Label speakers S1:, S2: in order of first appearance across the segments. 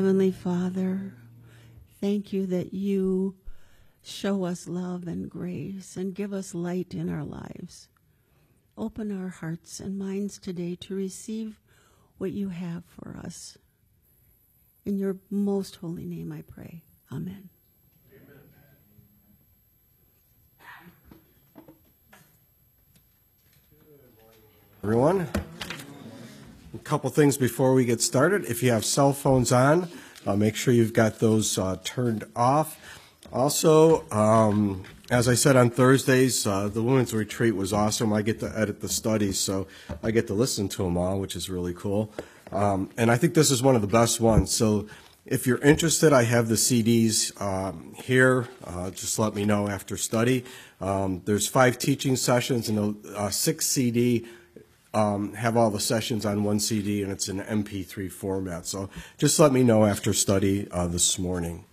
S1: Heavenly Father, thank you that you show us love and grace and give us light in our lives. Open our hearts and minds today to receive what you have for us. In your most holy name I pray. Amen.
S2: Everyone, a couple things before we get started. If you have cell phones on, make sure you've got those turned off. Also, as I said on Thursdays, the women's retreat was awesome. I get to edit the studies, so I get to listen to them all, which is really cool. And I think this is one of the best ones. So if you're interested, I have the CDs here. Just let me know after study. There's 5 teaching sessions and 6 CD. Have all the sessions on one CD, and it's in MP3 format. So just let me know after study this morning.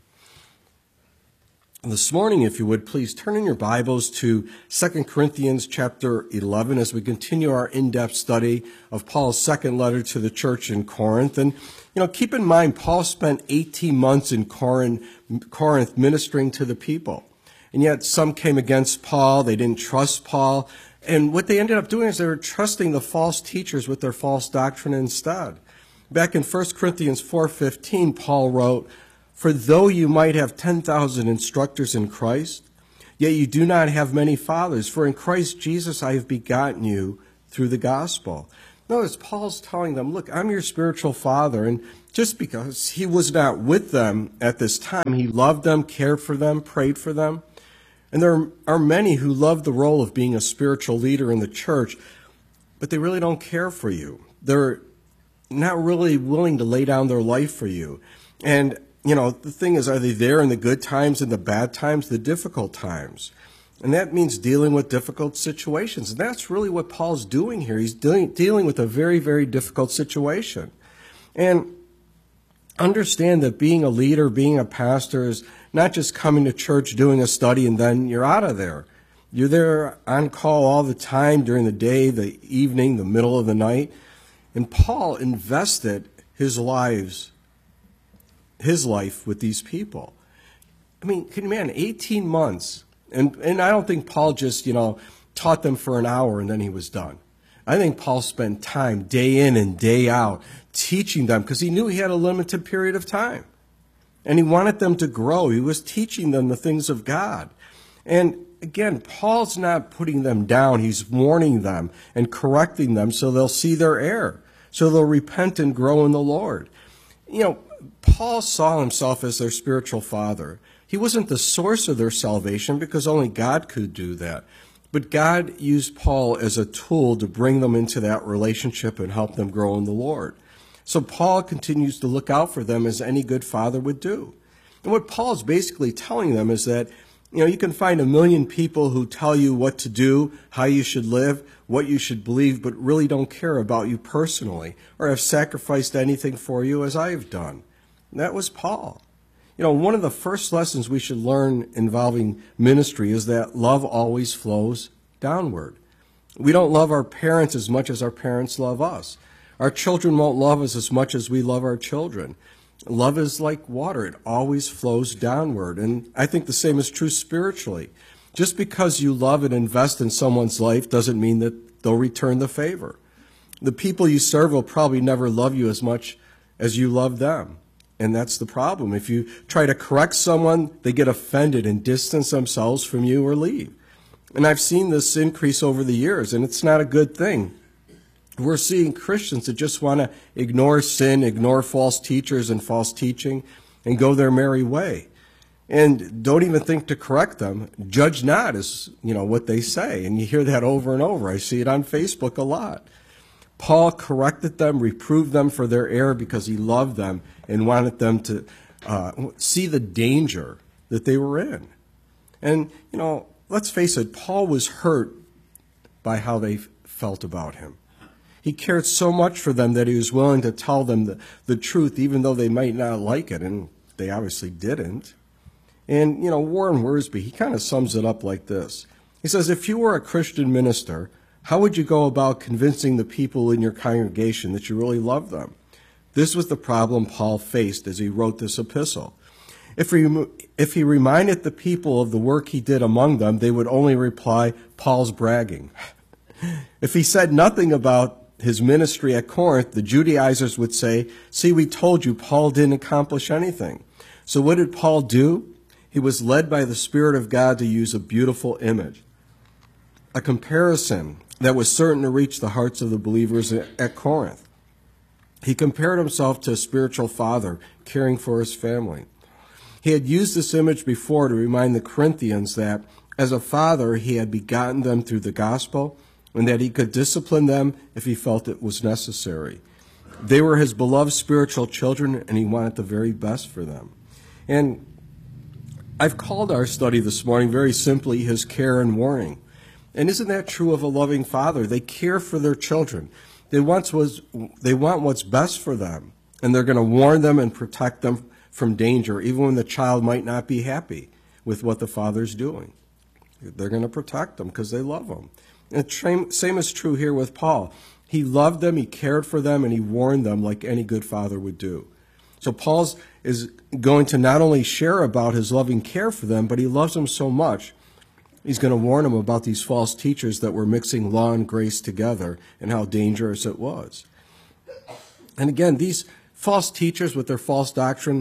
S2: This morning, if you would, please turn in your Bibles to 2 Corinthians chapter 11 as we continue our in-depth study of Paul's second letter to the church in Corinth. And, keep in mind, Paul spent 18 months in Corinth ministering to the people. And yet some came against Paul. They didn't trust Paul. And what they ended up doing is they were trusting the false teachers with their false doctrine instead. Back in 1 Corinthians 4:15, Paul wrote, "For though you might have 10,000 instructors in Christ, yet you do not have many fathers. For in Christ Jesus I have begotten you through the gospel." Notice Paul's telling them, look, I'm your spiritual father. And just because he was not with them at this time, he loved them, cared for them, prayed for them. And there are many who love the role of being a spiritual leader in the church, but they really don't care for you. They're not really willing to lay down their life for you. And, the thing is, are they there in the good times and the bad times, the difficult times? And that means dealing with difficult situations. And that's really what Paul's doing here. He's dealing with a very, very difficult situation. And understand that being a leader, being a pastor is not just coming to church, doing a study, and then you're out of there. You're there on call all the time during the day, the evening, the middle of the night. And Paul invested his life with these people. I mean, can you imagine, 18 months. And I don't think Paul just, taught them for an hour and then he was done. I think Paul spent time day in and day out teaching them because he knew he had a limited period of time. And he wanted them to grow. He was teaching them the things of God. And again, Paul's not putting them down. He's warning them and correcting them so they'll see their error, so they'll repent and grow in the Lord. Paul saw himself as their spiritual father. He wasn't the source of their salvation because only God could do that. But God used Paul as a tool to bring them into that relationship and help them grow in the Lord. So Paul continues to look out for them as any good father would do. And what Paul is basically telling them is that, you can find 1 million people who tell you what to do, how you should live, what you should believe, but really don't care about you personally or have sacrificed anything for you as I have done. And that was Paul. One of the first lessons we should learn involving ministry is that love always flows downward. We don't love our parents as much as our parents love us. Our children won't love us as much as we love our children. Love is like water. It always flows downward. And I think the same is true spiritually. Just because you love and invest in someone's life doesn't mean that they'll return the favor. The people you serve will probably never love you as much as you love them. And that's the problem. If you try to correct someone, they get offended and distance themselves from you or leave. And I've seen this increase over the years, and it's not a good thing. We're seeing Christians that just want to ignore sin, ignore false teachers and false teaching, and go their merry way. And don't even think to correct them. Judge not is, what they say. And you hear that over and over. I see it on Facebook a lot. Paul corrected them, reproved them for their error because he loved them and wanted them to see the danger that they were in. And, let's face it, Paul was hurt by how they felt about him. He cared so much for them that he was willing to tell them the truth, even though they might not like it, and they obviously didn't. And, Warren Wiersbe, he kind of sums it up like this. He says, if you were a Christian minister, how would you go about convincing the people in your congregation that you really love them? This was the problem Paul faced as he wrote this epistle. If he reminded the people of the work he did among them, they would only reply, Paul's bragging. If he said nothing about his ministry at Corinth, the Judaizers would say, see, we told you Paul didn't accomplish anything. So what did Paul do? He was led by the Spirit of God to use a beautiful image, a comparison that was certain to reach the hearts of the believers at Corinth. He compared himself to a spiritual father caring for his family. He had used this image before to remind the Corinthians that as a father, he had begotten them through the gospel and that he could discipline them if he felt it was necessary. They were his beloved spiritual children, and he wanted the very best for them. And I've called our study this morning very simply his care and warning. And isn't that true of a loving father? They care for their children. They want what's best for them, and they're going to warn them and protect them from danger, even when the child might not be happy with what the father's doing. They're going to protect them because they love them. And same is true here with Paul. He loved them, he cared for them, and he warned them like any good father would do. So Paul is going to not only share about his loving care for them, but he loves them so much, he's going to warn them about these false teachers that were mixing law and grace together and how dangerous it was. And again, these false teachers with their false doctrine,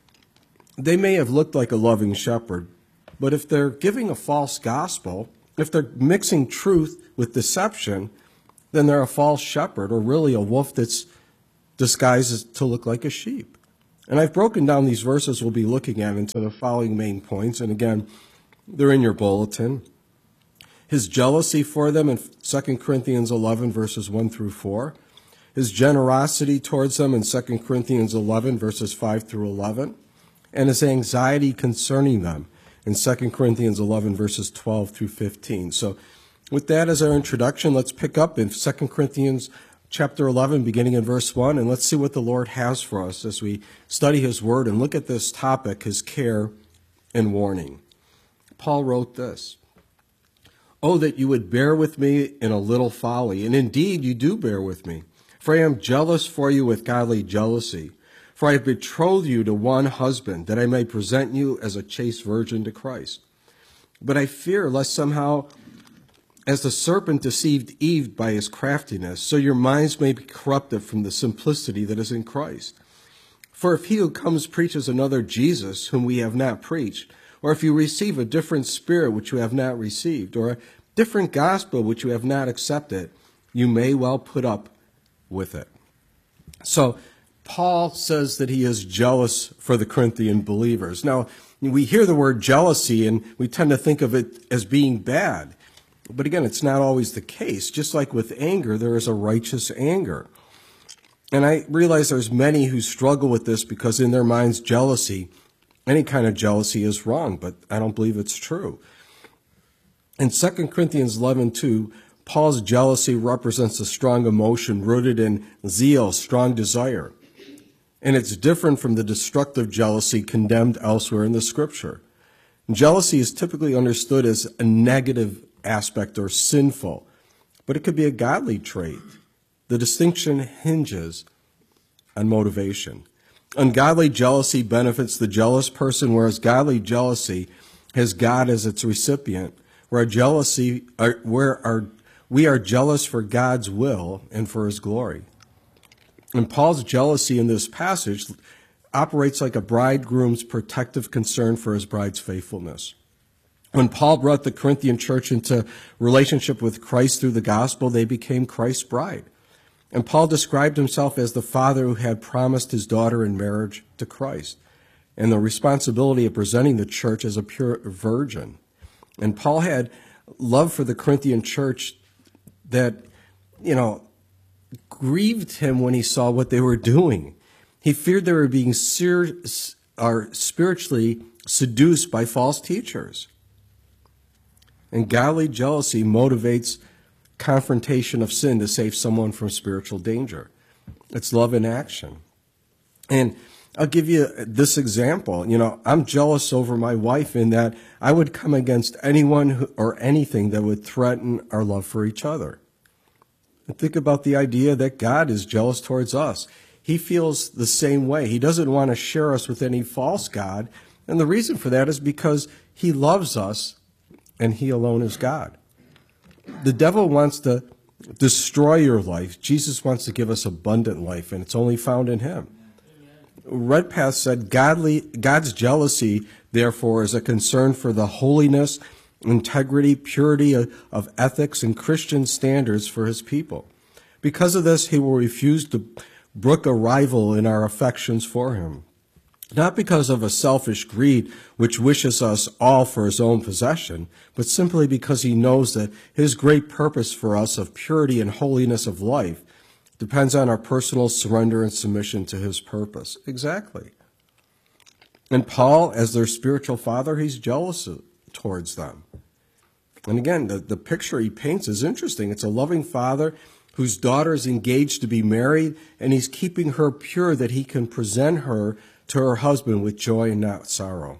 S2: they may have looked like a loving shepherd, but if they're giving a false gospel, if they're mixing truth with deception, then they're a false shepherd, or really a wolf that's disguised to look like a sheep. And I've broken down these verses we'll be looking at into the following main points. And again, they're in your bulletin. His jealousy for them in 2 Corinthians 11, verses 1 through 4. His generosity towards them in 2 Corinthians 11, verses 5 through 11. And his anxiety concerning them in 2 Corinthians 11, verses 12 through 15. So with that as our introduction, let's pick up in 2 Corinthians chapter 11, beginning in verse 1, and let's see what the Lord has for us as we study his word and look at this topic, his care and warning. Paul wrote this, "Oh, that you would bear with me in a little folly, and indeed you do bear with me. For I am jealous for you with godly jealousy. For I have betrothed you to one husband, that I may present you as a chaste virgin to Christ. But I fear lest somehow, as the serpent deceived Eve by his craftiness, so your minds may be corrupted from the simplicity that is in Christ. For if he who comes preaches another Jesus, whom we have not preached, or if you receive a different spirit which you have not received, or a different gospel which you have not accepted, you may well put up with it." So Paul says that he is jealous for the Corinthian believers. Now, we hear the word jealousy and we tend to think of it as being bad. But again, it's not always the case. Just like with anger, there is a righteous anger. And I realize there's many who struggle with this because in their minds, jealousy, any kind of jealousy is wrong, but I don't believe it's true. In 2 Corinthians 11:2, Paul's jealousy represents a strong emotion rooted in zeal, strong desire. And it's different from the destructive jealousy condemned elsewhere in the scripture. Jealousy is typically understood as a negative aspect or sinful, but it could be a godly trait. The distinction hinges on motivation. Ungodly jealousy benefits the jealous person, whereas godly jealousy has God as its recipient, where we are jealous for God's will and for his glory. And Paul's jealousy in this passage operates like a bridegroom's protective concern for his bride's faithfulness. When Paul brought the Corinthian church into relationship with Christ through the gospel, they became Christ's bride. And Paul described himself as the father who had promised his daughter in marriage to Christ, and the responsibility of presenting the church as a pure virgin. And Paul had love for the Corinthian church that, grieved him when he saw what they were doing. He feared they were being spiritually seduced by false teachers. And godly jealousy motivates confrontation of sin to save someone from spiritual danger. It's love in action. And I'll give you this example. I'm jealous over my wife in that I would come against anyone or anything that would threaten our love for each other. And think about the idea that God is jealous towards us. he feels the same way. He doesn't want to share us with any false god. And the reason for that is because he loves us and he alone is God. The devil wants to destroy your life. Jesus wants to give us abundant life, and it's only found in him. Redpath said, God's jealousy, therefore, is a concern for the holiness, integrity, purity of ethics and Christian standards for his people. Because of this, he will refuse to brook a rival in our affections for him. Not because of a selfish greed which wishes us all for his own possession, but simply because he knows that his great purpose for us of purity and holiness of life depends on our personal surrender and submission to his purpose. Exactly. And Paul, as their spiritual father, he's jealous towards them. And again, the picture he paints is interesting. It's a loving father whose daughter is engaged to be married, and he's keeping her pure that he can present her to her husband with joy and not sorrow.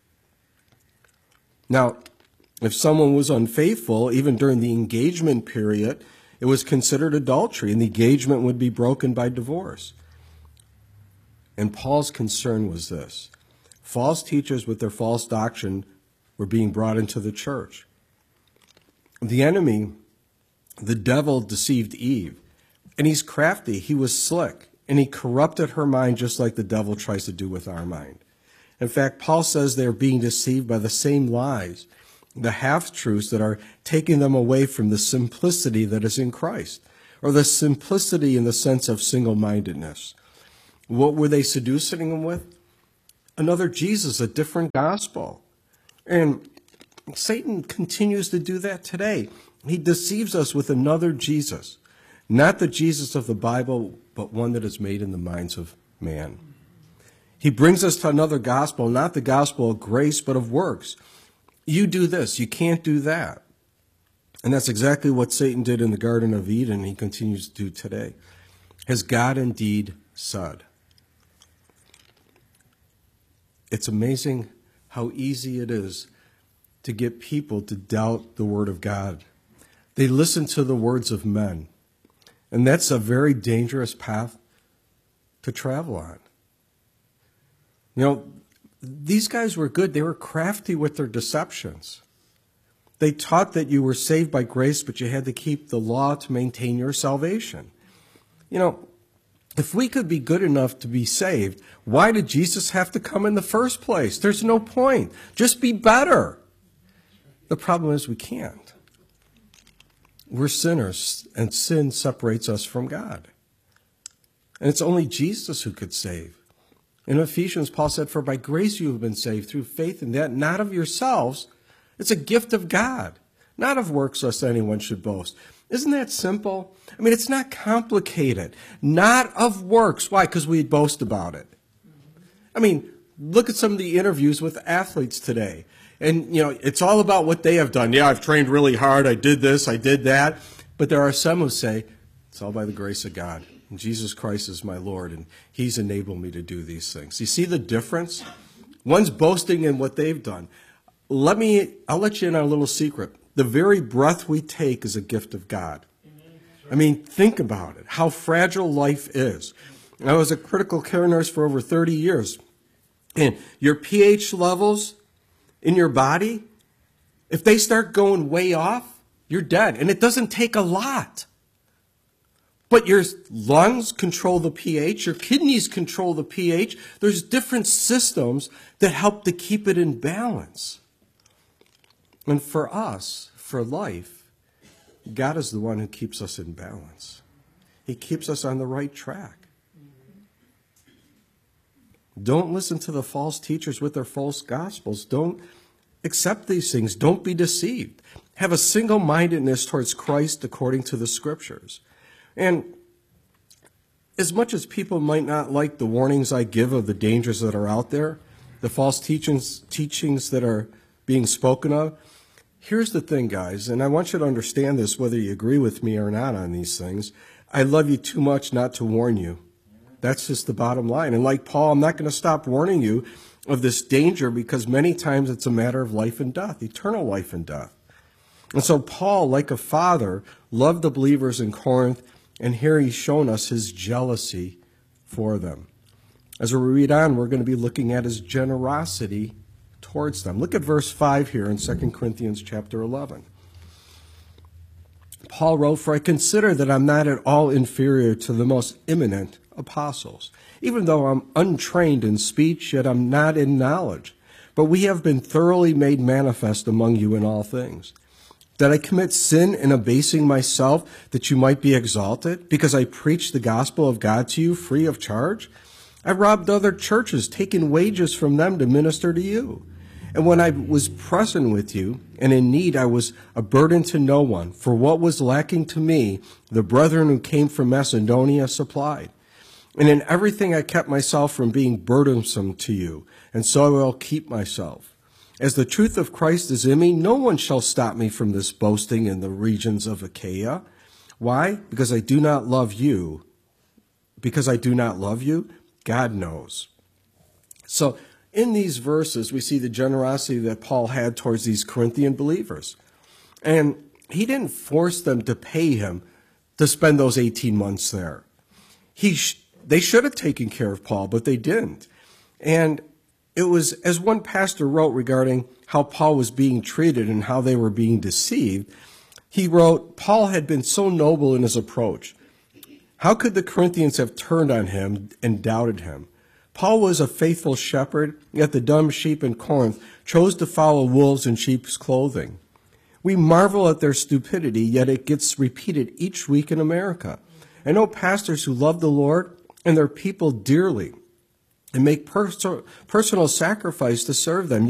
S2: Now, if someone was unfaithful, even during the engagement period, it was considered adultery, and the engagement would be broken by divorce. And Paul's concern was this. False teachers with their false doctrine were being brought into the church. The enemy, the devil, deceived Eve, and he's crafty. He was slick. And he corrupted her mind just like the devil tries to do with our mind. In fact, Paul says they're being deceived by the same lies, the half-truths that are taking them away from the simplicity that is in Christ, or the simplicity in the sense of single-mindedness. What were they seducing them with? Another Jesus, a different gospel. And Satan continues to do that today. He deceives us with another Jesus. Not the Jesus of the Bible, but one that is made in the minds of man. He brings us to another gospel, not the gospel of grace, but of works. You do this, you can't do that. And that's exactly what Satan did in the Garden of Eden, and he continues to do today. Has God indeed said? It's amazing how easy it is to get people to doubt the word of God. They listen to the words of men. And that's a very dangerous path to travel on. You know, these guys were good. They were crafty with their deceptions. They taught that you were saved by grace, but you had to keep the law to maintain your salvation. You know, if we could be good enough to be saved, why did Jesus have to come in the first place? There's no point. Just be better. The problem is we can't. We're sinners, and sin separates us from God. And it's only Jesus who could save. In Ephesians, Paul said, "For by grace you have been saved through faith in that, not of yourselves. It's a gift of God, not of works, lest anyone should boast." Isn't that simple? I mean, it's not complicated. Not of works. Why? Because we boast about it. I mean, look at some of the interviews with athletes today. And, you know, it's all about what they have done. Yeah, I've trained really hard. I did this. I did that. But there are some who say, it's all by the grace of God. And Jesus Christ is my Lord, and he's enabled me to do these things. You see the difference? One's boasting in what they've done. I'll let you in on a little secret. The very breath we take is a gift of God. I mean, think about it, how fragile life is. I was a critical care nurse for over 30 years. And your pH levels in your body, if they start going way off, you're dead. And it doesn't take a lot. But your lungs control the pH, your kidneys control the pH. There's different systems that help to keep it in balance. And for us, for life, God is the one who keeps us in balance. He keeps us on the right track. Don't listen to the false teachers with their false gospels. Don't accept these things. Don't be deceived. Have a single-mindedness towards Christ according to the Scriptures. And as much as people might not like the warnings I give of the dangers that are out there, the false teachings that are being spoken of, here's the thing, guys, and I want you to understand this, whether you agree with me or not on these things. I love you too much not to warn you. That's just the bottom line. And like Paul, I'm not going to stop warning you of this danger because many times it's a matter of life and death, eternal life and death. And so Paul, like a father, loved the believers in Corinth, and here he's shown us his jealousy for them. As we read on, we're going to be looking at his generosity towards them. Look at verse 5 here in 2 Corinthians chapter 11. Paul wrote, "For I consider that I'm not at all inferior to the most eminent apostles. Even though I'm untrained in speech, yet I'm not in knowledge. But we have been thoroughly made manifest among you in all things. Did I commit sin in abasing myself that you might be exalted, because I preached the gospel of God to you free of charge? I robbed other churches, taking wages from them to minister to you. And when I was present with you and in need, I was a burden to no one. For what was lacking to me, the brethren who came from Macedonia supplied. And in everything I kept myself from being burdensome to you, and so I will keep myself. As the truth of Christ is in me, no one shall stop me from this boasting in the regions of Achaia. Why? Because I do not love you. Because I do not love you? God knows." So in these verses, we see the generosity that Paul had towards these Corinthian believers. And he didn't force them to pay him to spend those 18 months there. They should have taken care of Paul, but they didn't. And it was, as one pastor wrote regarding how Paul was being treated and how they were being deceived, he wrote, "Paul had been so noble in his approach. How could the Corinthians have turned on him and doubted him? Paul was a faithful shepherd, yet the dumb sheep in Corinth chose to follow wolves in sheep's clothing. We marvel at their stupidity, yet it gets repeated each week in America. I know pastors who love the Lord and their people dearly and make personal sacrifice to serve them.